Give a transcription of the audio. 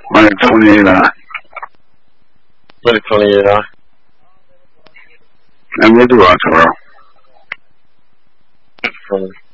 我也同意了。 我也同意了。 那没多少头。